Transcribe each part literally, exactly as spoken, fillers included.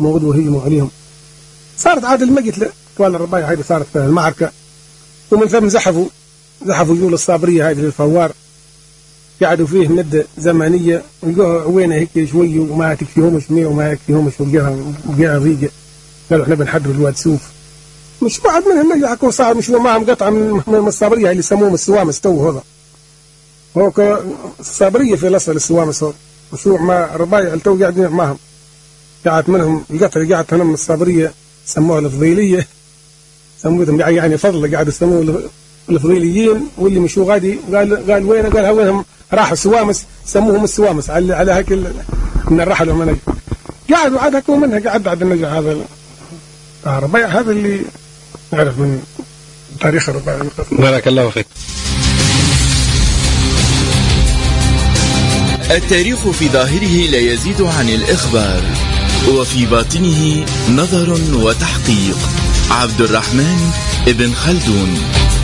موعود وهيموا عليهم. صارت عاد المقتلة طوال الربايع هذه صارت في المعركة، ومن ثم زحفوا زحفوا يقول الصابرية هذه للفوار، قعدوا فيه مدة زمنية ولقوها عوينة هيك شوي وما تكفيهمش مية وما يكفيهمش، ولقاها ولقاها ضيقة. قالوا احنا بنحضروا الواد سوف. مش واحد منهم نجح كون صار مش معهم قطعة من الصابرية اللي يسموهم السوامس تو هذا. هو الصابرية في الأصل السوامس هذا. مشروع مع الربايع تو قاعدين معهم. قعدت منهم القطعة قعدت منهم الصابرية سموها الفضيلية. سموهم يعني فضل قاعد يسموه الفضيليين، واللي مشوا غادي قال قال وين؟ قال وينهم راحوا السوامس سموهم السوامس على على هيك من الرحل ومن قعدوا عاد هكوا منها قعد عاد النجع هذا الربيع هذا اللي نعرف من تاريخ الربيع. بارك الله فيك. التاريخ في ظاهره لا يزيد عن الإخبار، وفي باطنه نظر وتحقيق. عبد الرحمن ابن خلدون.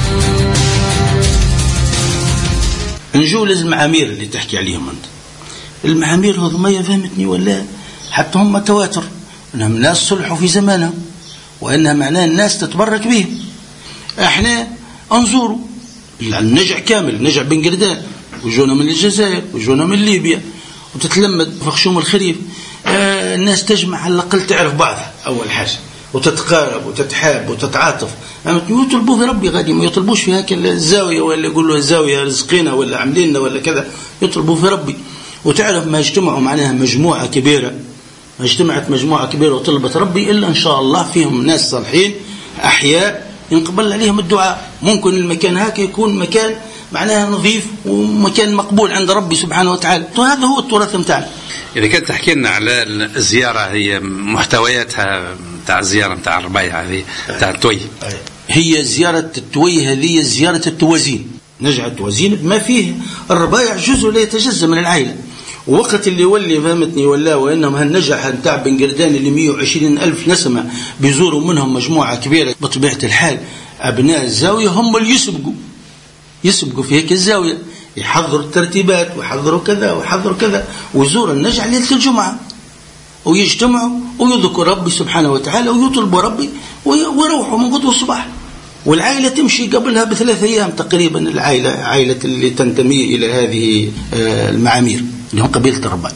نجول المعامير اللي تحكي عليهم أنت. المعامير هذوما فهمتني ولا حتى هم تواتر أنهم ناس صلحوا في زمانهم، وأنها معناه الناس تتبرك بهم. احنا انظروا النجع كامل، نجع بن قردان وجونا من الجزائر وجونا من ليبيا، وتتلمد في خشوم الخريف. آه الناس تجمع على الأقل تعرف بعضها أول حاجة، وتتقارب وتتحاب وتتعاطف. يطلبوا في ربي غادي، ما يطلبوش في هاك الزاوية ولا يقولوا الزاوية رزقنا ولا عملينا ولا كذا، يطلبوا في ربي. وتعرف ما اجتمعوا معناها مجموعة كبيرة، ما اجتمعت مجموعة كبيرة وطلبت ربي إلا إن شاء الله فيهم ناس صالحين أحياء ينقبل عليهم الدعاء. ممكن المكان هاك يكون مكان معناها نظيف ومكان مقبول عند ربي سبحانه وتعالى. وهذا هو التراث متاعنا. إذا كنت تحكي لنا على الزيارة، هي محتوياتها تاع الزيارة تاع الربيع هذه تاع التوي. هي زيارة التوي هذه زيارة التوازين، نجع التوازين بما فيه الربيع جزء لا يتجزأ من العائلة. ووقت اللي يولي فهمتني ولا وإنهم هالنجح نتاع بن قردان اللي مية وعشرين ألف نسمة بيزوروا منهم مجموعة كبيرة، بطبيعة الحال أبناء الزاوية هم اللي يسبقوا يسبقوا في هيك الزاوية، يحضروا الترتيبات ويحضروا كذا ويحضروا كذا، ويزوروا النجع ليلة الجمعة ويجتمعوا ويذكروا ربي سبحانه وتعالى ويطلبوا ربي ويروحوا من غدوة الصباح. والعائلة تمشي قبلها بثلاث أيام تقريبا، العائلة عائلة اللي تنتمي إلى هذه المعامير اللي هم قبيلة الربايع.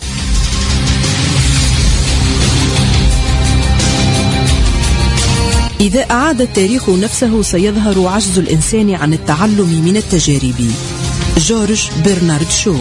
إذا أعاد التاريخ نفسه سيظهر عجز الإنسان عن التعلم من التجارب. جورج برنارد شو.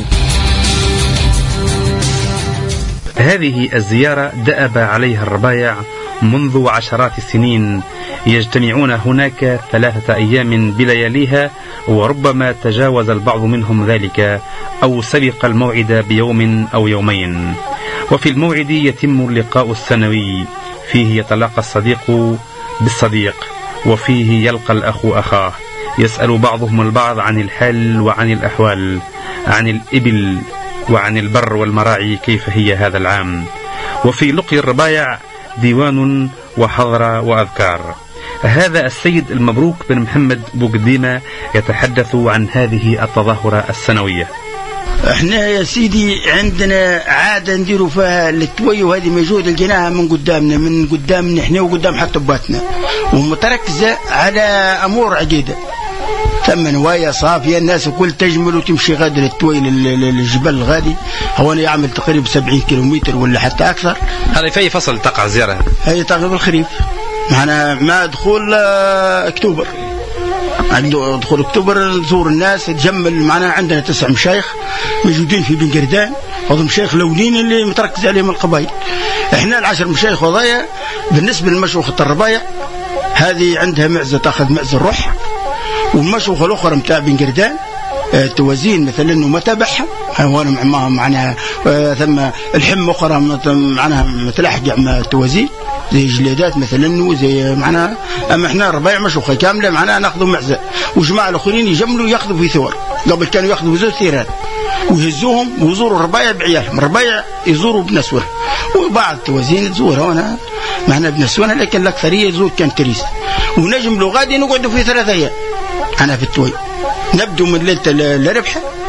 هذه الزيارة دأب عليها الربايع منذ عشرات السنين، يجتمعون هناك ثلاثة أيام بلياليها، وربما تجاوز البعض منهم ذلك أو سبق الموعد بيوم أو يومين. وفي الموعد يتم اللقاء السنوي، فيه يتلاقى الصديق بالصديق، وفيه يلقى الأخ أخاه، يسأل بعضهم البعض عن الحال وعن الأحوال، عن الإبل وعن البر والمراعي كيف هي هذا العام. وفي لقي الربايع ديوان وحضرة وأذكار. هذا السيد المبروك بن محمد بوقديمة يتحدث عن هذه التظاهرة السنوية. احنا يا سيدي عندنا عادة نديروا فيها التوي، وهذه موجودة لقيناها من قدامنا من قدامنا احنا وقدام حتى باتنا، ومتركزة على أمور عديدة. ثم نوايا صافية، الناس الكل تجمل وتمشي غادي للتوي للجبل الغادي. هو أنا يعمل تقريبا سبعين كيلومتر ولا حتى أكثر. هذا في أي فصل تقع الزيارة؟ هي تقع بالخريف، معنا مع دخول أكتوبر. عند دخول أكتوبر نزور الناس تجمل. معنا عندنا تسع مشايخ موجودين في بن قردان، هذو مشايخ الأولين اللي متركز عليهم القبائل. احنا العشر مشايخ وضايا بالنسبة للمشوخة الربايع هذه عندها معزة تأخذ معزة الروح، والمشوخة الأخرى متاع بن قردان توازين مثلا وما تابعها هوانا معهم معناها. ثم الحم أخرى معناها متلاحقة مع توازين زي جليدات مثلا وزي معناها. أما إحنا الربايع مشوخة كاملة معناها نأخذوا معزة، وجماعة الآخرين يجملوا يأخذوا في ثور. قبل كانوا يأخذوا زوج ثيران ويهزوهم ويزوروا الربايع بعيالهم، الربايع يزوروا بنسوة، وبعض توازين تزورها وانا معنا بنسونا، لكن الأكثرية يزور كان تريس. ونجملوا غادي نقعدوا في ثلاثة أيام. أنا في التوي نبدو من ليلة الربحة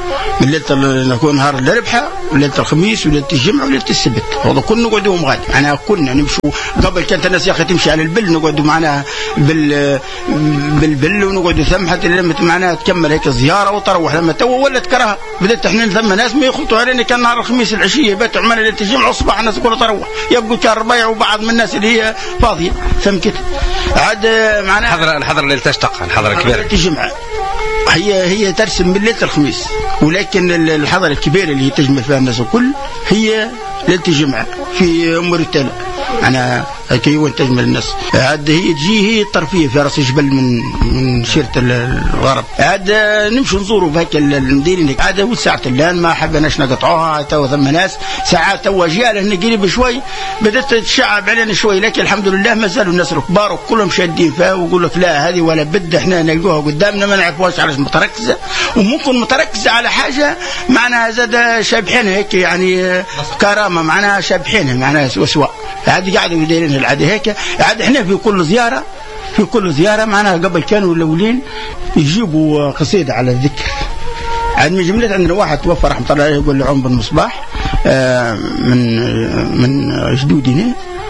من ليله نكون نهار الاربعاء وليله الخميس وليله الجمعه وليله السبت، هذا كل نقعدوا غادي معناها كنا نمشوا. قبل كانت الناس يا اخي تمشي على البل نقعدوا معناها بال بالبل ونقعدوا ثم حتى لما معناها تكمل هيك زياره وتروح. لما تو ولت كرهه بدات احنا ثم ناس ما يخلطوا علينا. كان نهار الخميس العشيه باتوا عمل ليله الجمعه والصباح الناس كلها تروح، يبقوا كان ربيع وبعض من الناس اللي هي فاضيه فهم كده عاد معناها الحضره الحضره اللي تشتق الحضره الكبيره ليله الجمعه هي هي ترسم من ليله الخميس، ولكن الحضره الكبيره اللي هي تجمع فيها الناس الكل هي ليله الجمعه في ام رتاله. انا كي وين تجمل الناس عاد هي تجي هي الطرفيه في راس جبل من من شيره الغرب. عاد نمشي نزوروا بهيك المدينه عاد وساعه اللان ما حبناش نقطعوها. تو ثم ناس ساعات تو جيال هنا قريب شوي بدات تتشعب علينا شوي، لكن الحمد لله ما زالوا الناس الكبار وكلهم شادين فيها ويقول لك لا هذه ولا بد احنا نلقوها قدامنا ما نعرفوش علاش متركزه، وممكن متركزه على حاجه معناها زاد شابحينها هيك يعني كرامه معناها شابحينها معناها سواء. عاد قاعدوا يديرون العاده هيك. عاد احنا في كل زياره في كل زياره معناها قبل كانوا الاولين يجيبوا قصيده على الذكر. عاد من جملة عندنا واحد توفى رحمه الله عليه يقول له عم بن مصباح من من جدودنا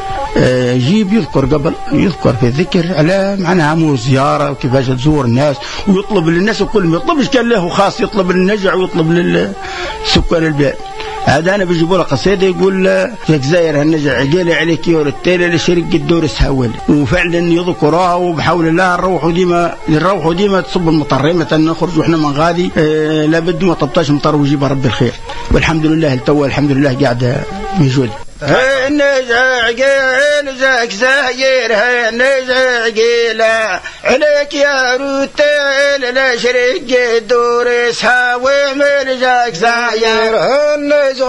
يجيب يذكر قبل يذكر في الذكر على معناها مو زياره وكيفاش تزور الناس ويطلب للناس وكل ما يطلبش كان له خاص يطلب للنجع ويطلب للسكان البلاد. هذا انا بيجيبوا له قصيده يقول في الجزائر هالنجع عقيله عليك يا التالي لشرق الدور السهول، وفعلا يذكروها وبحول الله نروحوا ديما نروحوا ديما تصب المطر متى نخرجوا احنا من غادي اه لابد ما طبطاش مطر ويجيب ربي الخير. والحمد لله التو الحمد لله قاعده موجود. النجع عقيل زاك زاير النجع عقيله عليك يا روتيل لشرق الدور سهاوي من جاك زاير النجع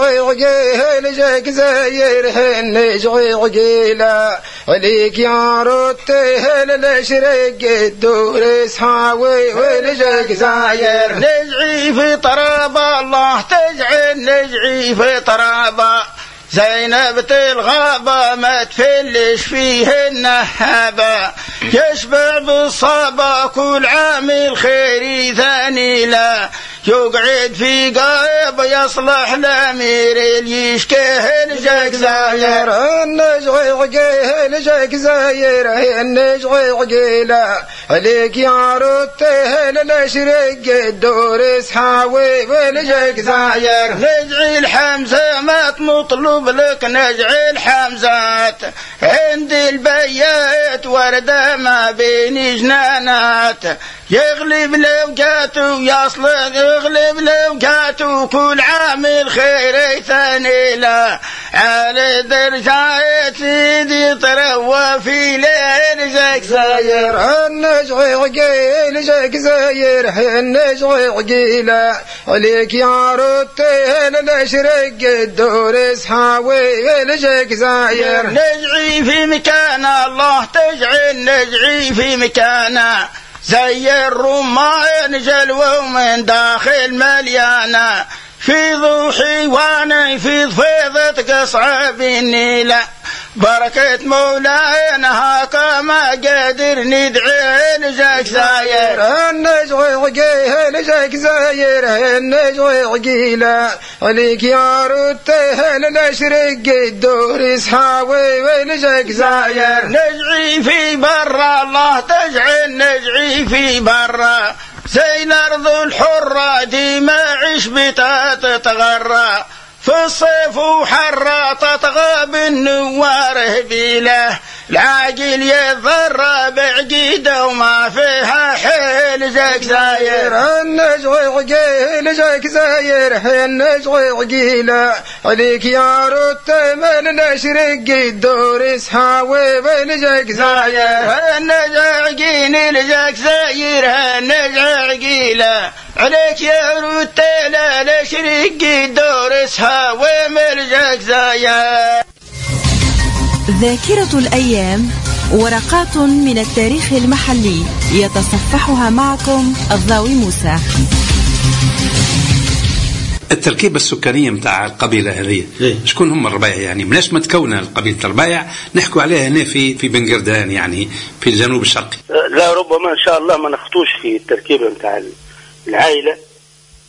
عقيل زاك زاير النجع عقيله عليك يا روتيل لشرق الدور سهاوي من جاك زاير. نجعي في طرابه الله تجعل نجعي في طرابه زينب الغابة ما تفلش فيه النهابة يشبع بالصبا كل عام الخير ثاني لا يقعد في قايب يصلح لامير يشكيه نجاك زاير النجع عقيل نجاك زاير النجع عقيله عليك يا روتيه لشرق الدور سحاوي ونجاك زاير. نجعي الحمزه ما مطلوب لك نجعي الحمزات عند البيات ورده ما بين جنانات يغلب لوقات ويصلح يغلب لوقات وكل عام الخير ثاني لا على درجات سيدي تروى في ليل جاك زاير النجع عقيل جاك زاير النجع عقيله عليك يا روتيه لشرق الدور سحاوي جاك زاير. نجعي في مكان الله تجعل نجعي في مكانه زي الرمان جلوه من داخل مليانه في ضوحي وانا في فيضة قصعة بالنيلة بركة مولانا هاكا ما قادر ندعي نجاك زاير النجع عقيل نجاك زاير النجع عقيله عليك يا روتيه لشرق الدور سحاوي ونجاك زاير. نجعي في برا الله تجعل نجعي في برا زي الأرض الحرة ديما عشبتها تتغرى في الصيف وحرة تطغى بالنوار هبيله العاقل يضر بعقيده وما فيها حيل جاك زاير النجع عقيل جاك زاير النجع عقيله عليك يا روتي من نشرق الدور سحاوي ونجاك زاير النجع عقيل جاك زاير النجع عقيله عليك يا روتي لا نشرق الدور سحاوي ونجاك زاير. ذاكرة الأيام ورقات من التاريخ المحلي يتصفحها معكم الضاوي موسى. التركيبة السكانية متاع القبيلة هذه شكون هم الربايع يعني مناش ما تكون القبيلة الربايع نحكوا عليها هنا في في بن قردان يعني في الجنوب الشرقي. لا ربما إن شاء الله ما نخطوش في التركيبة متاع العائلة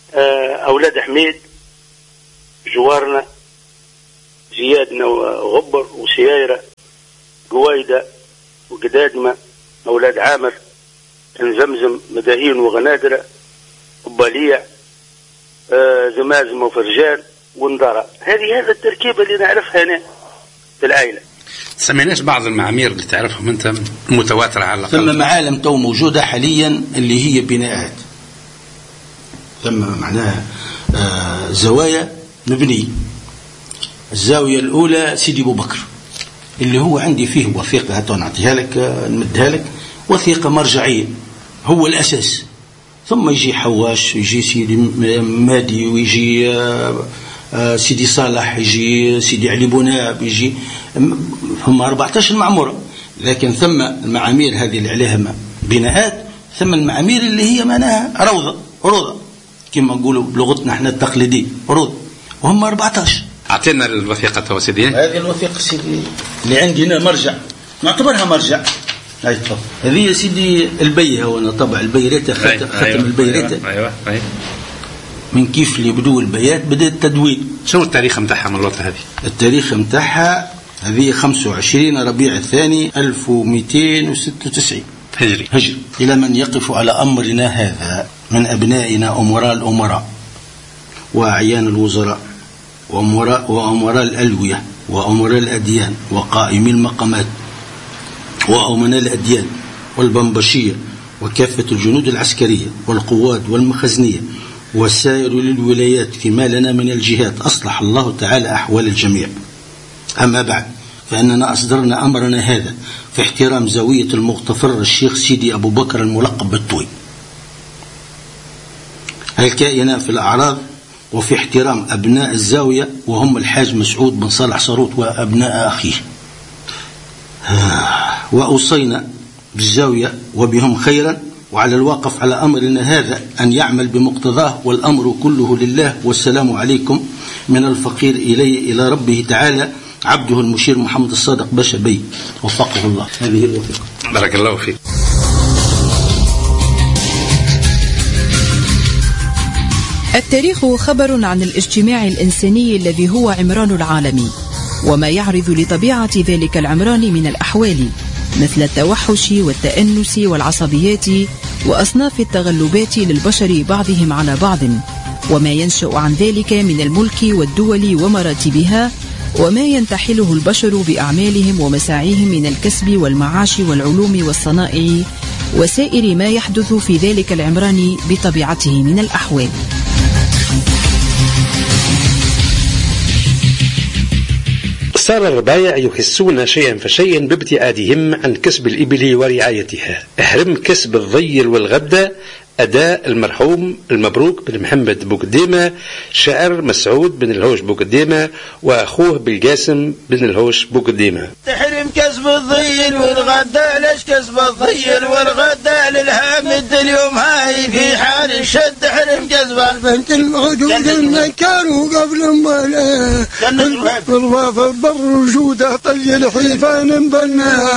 أولاد حميد جوارنا زيادنا وغبر وسيايرة قويدة وقدادمة أولاد عامر زمزم مداهين وغنادرة وباليع زمازم وفرجان وندرة. هذه هذا التركيبة اللي نعرفها هنا في العائلة. سمعناش بعض المعامير اللي تعرفهم أنت متواترة على الأقل؟ ثم معالم تو موجودة حاليا اللي هي بناءات، ثم معناها آه زوايا مبنية. الزاوية الأولى سيدي أبو بكر اللي هو عندي فيه وثيقة، هاتوا نعطيها لك نمدها لك، وثيقة مرجعية هو الأساس. ثم يجي حواش، يجي سيدي مادي، ويجي آه آه سيدي صالح، يجي سيدي علي بوناب، يجي هم أربعة عشر معمورة. لكن ثم المعامير هذه اللي عليها بناءات، ثم المعامير اللي هي معناها روضة روضة كما نقولوا بلغتنا احنا التقليدية روضة، وهم أربعة عشر. أعطينا الوثيقة تو سيدي. هذه الوثيقة سيدي اللي عندي هنا مرجع، نعتبرها مرجع. هاي تفضل. هذه يا سيدي البيها، وانا طبع البيريتا ختم, أيوة. ختم أيوة. البيريتا. أيوة. أيوة. أيوة. من كيف اللي بدو البيات بدأ التدوين. شو التاريخ متاعها من الوقت هذه؟ التاريخ متاعها هذه خمسة وعشرين ربيع الثاني ألف ومئتين وستة وتسعين هجري. هجري. إلى من يقف على أمرنا هذا من أبنائنا أمراء الأمراء وأعيان الوزراء وأمراء, وأمراء الألوية وأمراء الأديان وقائمي المقامات وأمناء الأديان والبنبشية وكافة الجنود العسكرية والقوات والمخزنية والسائر للولايات فيما لنا من الجهات، أصلح الله تعالى أحوال الجميع. أما بعد، فإننا أصدرنا أمرنا هذا في احترام زاوية المغتفر الشيخ سيدي أبو بكر الملقب بالطوي الكائنة في الأعراض، وفي احترام أبناء الزاوية وهم الحاج مسعود بن صالح صاروت وأبناء أخيه. وأوصينا بالزاوية وبهم خيرا، وعلى الواقف على أمرنا هذا أن يعمل بمقتضاه، والأمر كله لله. والسلام عليكم من الفقير إليه إلى ربه تعالى، عبده المشير محمد الصادق باشا بي، وفقه الله. هذه الوثيقة. بارك الله فيك. التاريخ خبر عن الاجتماع الإنساني الذي هو عمران العالم، وما يعرض لطبيعة ذلك العمران من الأحوال، مثل التوحش والتأنس والعصبيات وأصناف التغلبات للبشر بعضهم على بعض، وما ينشأ عن ذلك من الملك والدول ومراتبها، وما ينتحله البشر بأعمالهم ومساعيهم من الكسب والمعاش والعلوم والصنائع، وسائر ما يحدث في ذلك العمران بطبيعته من الأحوال. صار الربايع يحسون شيئا فشيئا بابتعادهم عن كسب الإبل ورعايتها. احرم كسب الضير والغدة أداء المرحوم المبروك بن محمد بوقديمة، شاعر مسعود بن الهوش بوقديمة وأخوه بالقاسم بن الهوش بوقديمة. تحرم كسب الضير والغدة، ليش كسب الضير والغدة للهامد اليوم هاي في حال الشد. تحرم كسب بنت الموجود كانوا قبل ما الوافة البر وجودة طي الحيفان بنا